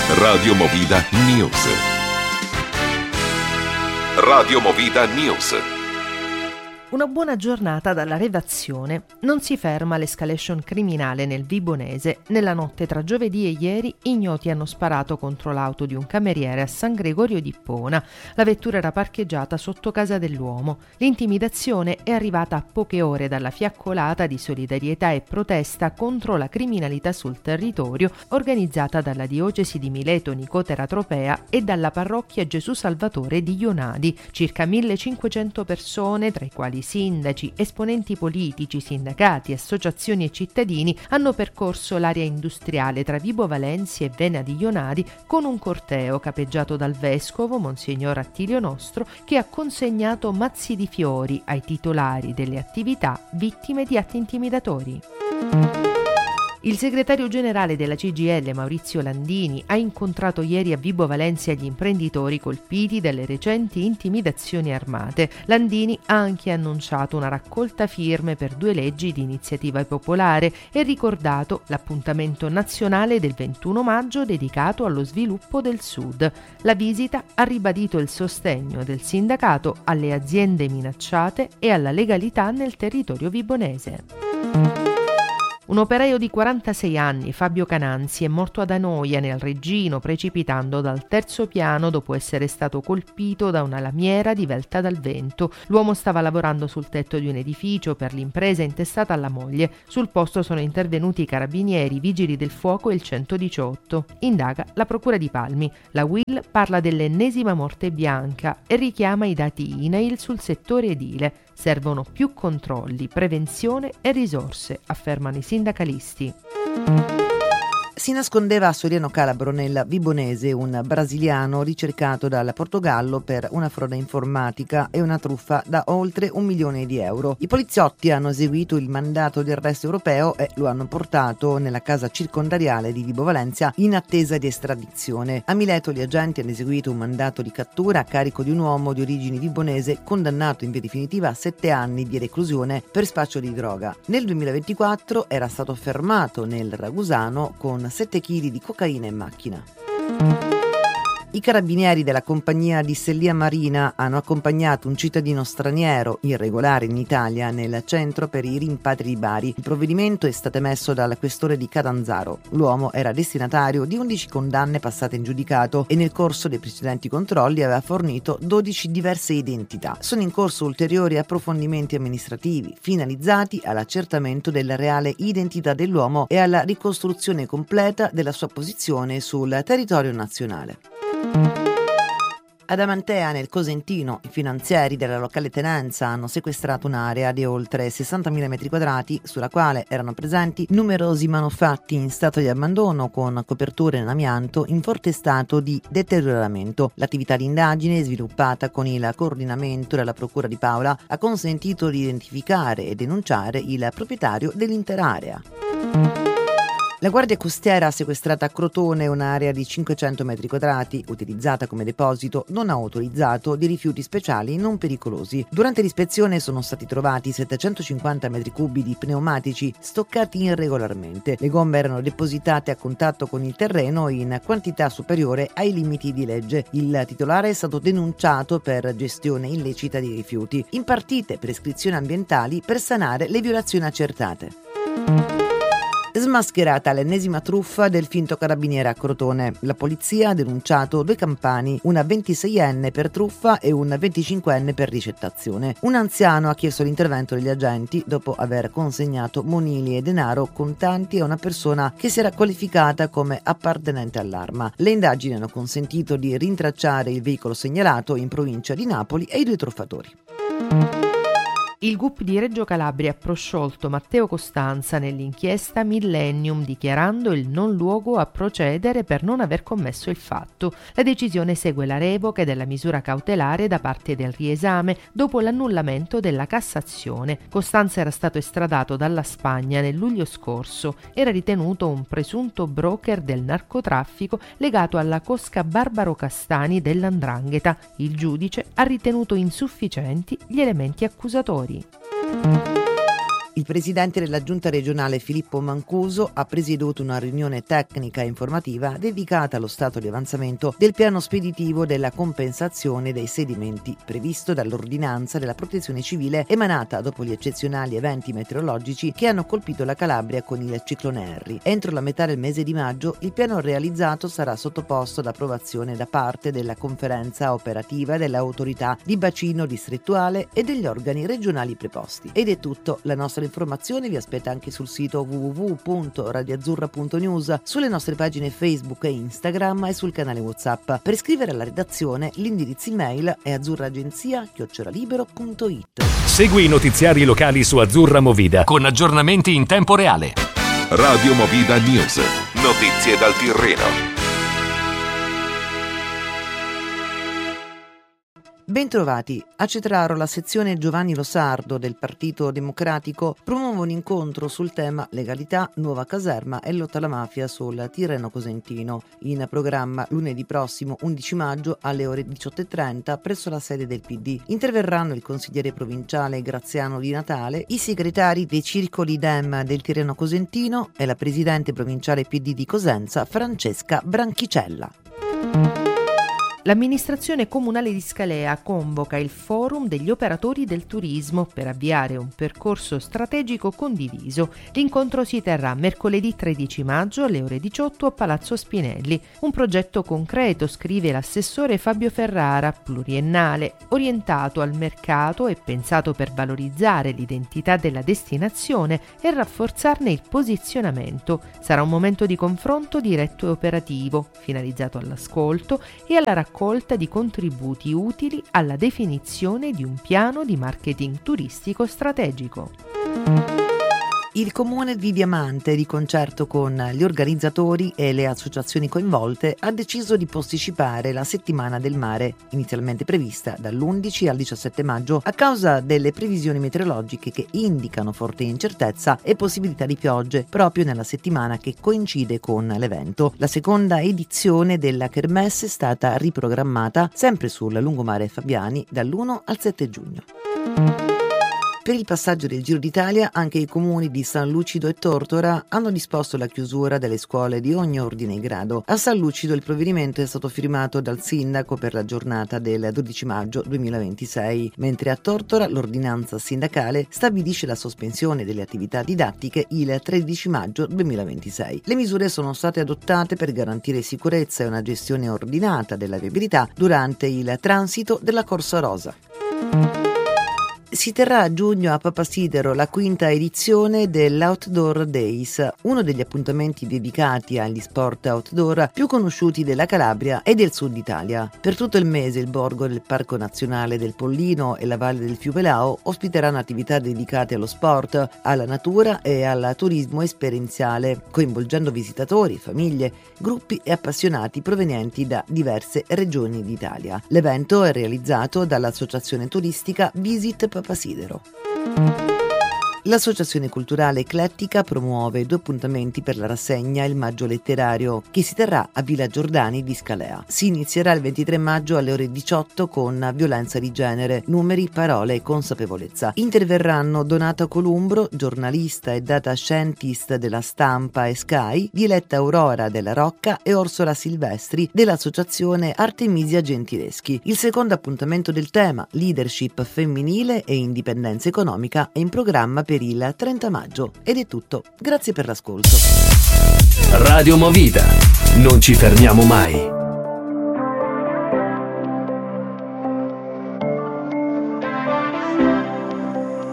Radio Movida News. Radio Movida News. Una buona giornata dalla redazione. Non si ferma l'escalation criminale nel Vibonese. Nella notte tra giovedì e ieri ignoti hanno sparato contro l'auto di un cameriere a San Gregorio di Ippona. La vettura era parcheggiata sotto casa dell'uomo. L'intimidazione è arrivata a poche ore dalla fiaccolata di solidarietà e protesta contro la criminalità sul territorio organizzata dalla diocesi di Mileto-Nicotera Tropea e dalla parrocchia Gesù Salvatore di Ionadi. Circa 1500 persone, tra i quali sindaci, esponenti politici, sindacati, associazioni e cittadini, hanno percorso l'area industriale tra Vibo Valentia e Vena di Ionadi con un corteo capeggiato dal vescovo Monsignor Attilio Nostro, che ha consegnato mazzi di fiori ai titolari delle attività vittime di atti intimidatori. Il segretario generale della CGIL, Maurizio Landini, ha incontrato ieri a Vibo Valentia gli imprenditori colpiti dalle recenti intimidazioni armate. Landini ha anche annunciato una raccolta firme per 2 leggi di iniziativa popolare e ricordato l'appuntamento nazionale del 21 maggio dedicato allo sviluppo del Sud. La visita ha ribadito il sostegno del sindacato alle aziende minacciate e alla legalità nel territorio vibonese. Un operaio di 46 anni, Fabio Cananzi, è morto ad Anoia, nel Reggino, precipitando dal 3° piano dopo essere stato colpito da una lamiera divelta dal vento. L'uomo stava lavorando sul tetto di un edificio per l'impresa intestata alla moglie. Sul posto sono intervenuti i carabinieri, i vigili del fuoco e il 118. Indaga la procura di Palmi. La UIL parla dell'ennesima morte bianca e richiama i dati INAIL sul settore edile. Servono più controlli, prevenzione e risorse, affermano i sindacalisti. Si nascondeva a Soriano Calabro, nel Vibonese, un brasiliano ricercato dal Portogallo per una frode informatica e una truffa da oltre 1 milione di euro. I poliziotti hanno eseguito il mandato di arresto europeo e lo hanno portato nella casa circondariale di Vibo Valentia in attesa di estradizione. A Mileto gli agenti hanno eseguito un mandato di cattura a carico di un uomo di origini vibonese condannato in via definitiva a 7 anni di reclusione per spaccio di droga. Nel 2024 era stato fermato nel Ragusano con 7 kg di cocaina in macchina. I carabinieri della compagnia di Sellia Marina hanno accompagnato un cittadino straniero irregolare in Italia nel centro per i rimpatri di Bari. Il provvedimento è stato emesso dal questore di Catanzaro. L'uomo era destinatario di 11 condanne passate in giudicato e nel corso dei precedenti controlli aveva fornito 12 diverse identità. Sono in corso ulteriori approfondimenti amministrativi finalizzati all'accertamento della reale identità dell'uomo e alla ricostruzione completa della sua posizione sul territorio nazionale. Ad Amantea, nel Cosentino, i finanzieri della locale tenenza hanno sequestrato un'area di oltre 60.000 m2 sulla quale erano presenti numerosi manufatti in stato di abbandono con coperture in amianto in forte stato di deterioramento. L'attività di indagine, sviluppata con il coordinamento della Procura di Paola, ha consentito di identificare e denunciare il proprietario dell'intera area. La Guardia Costiera ha sequestrato a Crotone un'area di 500 m2 utilizzata come deposito non autorizzato di rifiuti speciali non pericolosi. Durante l'ispezione sono stati trovati 750 m3 di pneumatici stoccati irregolarmente. Le gomme erano depositate a contatto con il terreno in quantità superiore ai limiti di legge. Il titolare è stato denunciato per gestione illecita di rifiuti. Impartite prescrizioni ambientali per sanare le violazioni accertate. Smascherata l'ennesima truffa del finto carabiniere a Crotone. La polizia ha denunciato 2 campani, una 26enne per truffa e un 25enne per ricettazione. Un anziano ha chiesto l'intervento degli agenti dopo aver consegnato monili e denaro contanti a una persona che si era qualificata come appartenente all'arma. Le indagini hanno consentito di rintracciare il veicolo segnalato in provincia di Napoli e i 2 truffatori. Il GUP di Reggio Calabria ha prosciolto Matteo Costanza nell'inchiesta Millennium, dichiarando il non luogo a procedere per non aver commesso il fatto. La decisione segue la revoca della misura cautelare da parte del riesame dopo l'annullamento della Cassazione. Costanza era stato estradato dalla Spagna nel luglio scorso. Era ritenuto un presunto broker del narcotraffico legato alla cosca Barbaro Castani dell''Ndrangheta. Il giudice ha ritenuto insufficienti gli elementi accusatori. Il presidente della giunta regionale Filippo Mancuso ha presieduto una riunione tecnica e informativa dedicata allo stato di avanzamento del piano speditivo della compensazione dei sedimenti previsto dall'ordinanza della Protezione Civile emanata dopo gli eccezionali eventi meteorologici che hanno colpito la Calabria con il ciclone Harry. Entro la metà del mese di maggio il piano realizzato sarà sottoposto ad approvazione da parte della conferenza operativa dell'autorità di bacino distrettuale e degli organi regionali preposti. Ed è tutto, la nostra informazione vi aspetta anche sul sito www.radioazzurra.news, sulle nostre pagine Facebook e Instagram e sul canale WhatsApp. Per iscrivere alla redazione l'indirizzo email è azzurraagenzia@libero.it. Segui i notiziari locali su Azzurra Movida con aggiornamenti in tempo reale. Radio Movida News. Notizie dal Tirreno. Bentrovati. A Cetraro la sezione Giovanni Losardo del Partito Democratico promuove un incontro sul tema legalità, nuova caserma e lotta alla mafia sul Tirreno Cosentino, in programma lunedì prossimo 11 maggio alle ore 18:30 presso la sede del PD. Interverranno il consigliere provinciale Graziano Di Natale, i segretari dei circoli Dem del Tirreno Cosentino e la presidente provinciale PD di Cosenza Francesca Branchicella. L'amministrazione comunale di Scalea convoca il forum degli operatori del turismo per avviare un percorso strategico condiviso. L'incontro si terrà mercoledì 13 maggio alle ore 18 a Palazzo Spinelli. Un progetto concreto, scrive l'assessore Fabio Ferrara, pluriennale, orientato al mercato e pensato per valorizzare l'identità della destinazione e rafforzarne il posizionamento. Sarà un momento di confronto diretto e operativo, finalizzato all'ascolto e alla raccolta di contributi utili alla definizione di un piano di marketing turistico strategico. Il Comune di Diamante, di concerto con gli organizzatori e le associazioni coinvolte, ha deciso di posticipare la Settimana del Mare, inizialmente prevista dall'11 al 17 maggio, a causa delle previsioni meteorologiche che indicano forte incertezza e possibilità di piogge proprio nella settimana che coincide con l'evento. La seconda edizione della Kermesse è stata riprogrammata sempre sul lungomare Fabiani dall'1 al 7 giugno. Per il passaggio del Giro d'Italia anche i comuni di San Lucido e Tortora hanno disposto la chiusura delle scuole di ogni ordine e grado. A San Lucido il provvedimento è stato firmato dal sindaco per la giornata del 12 maggio 2026, mentre a Tortora l'ordinanza sindacale stabilisce la sospensione delle attività didattiche il 13 maggio 2026. Le misure sono state adottate per garantire sicurezza e una gestione ordinata della viabilità durante il transito della Corsa Rosa. Si terrà a giugno a Papasidero la quinta edizione dell'Outdoor Days, uno degli appuntamenti dedicati agli sport outdoor più conosciuti della Calabria e del sud Italia. Per tutto il mese il borgo del Parco Nazionale del Pollino e la Valle del Fiume Lao ospiteranno attività dedicate allo sport, alla natura e al turismo esperienziale, coinvolgendo visitatori, famiglie, gruppi e appassionati provenienti da diverse regioni d'Italia. L'evento è realizzato dall'associazione turistica Visit Papasidero. L'associazione culturale Eclettica promuove 2 appuntamenti per la rassegna Il Maggio Letterario, che si terrà a Villa Giordani di Scalea. Si inizierà il 23 maggio alle ore 18 con Violenza di genere, numeri, parole e consapevolezza. Interverranno Donato Columbro, giornalista e data scientist della Stampa e Sky, Diletta Aurora della Rocca e Orsola Silvestri dell'associazione Artemisia Gentileschi. Il secondo appuntamento del tema, leadership femminile e indipendenza economica, è in programma per il 30 maggio. Ed è tutto. Grazie per l'ascolto. Radio Movida. Non ci fermiamo mai.